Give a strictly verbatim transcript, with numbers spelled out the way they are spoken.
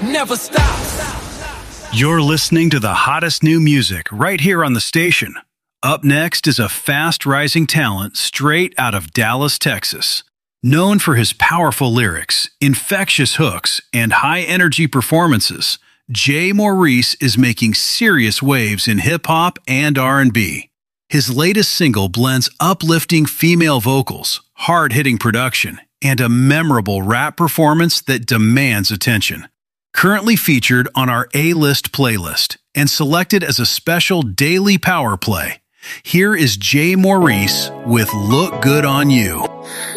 never stop. You're listening to the hottest new music right here on the station. Up next is a fast-rising talent straight out of Dallas, Texas. Known for his powerful lyrics, infectious hooks, and high-energy performances, Jay Maurice is making serious waves in hip-hop and R and B. His latest single blends uplifting female vocals, hard-hitting production, and a memorable rap performance that demands attention. Currently featured on our A-List playlist and selected as a special daily power play, here is Jay Maurice with Look Good on You.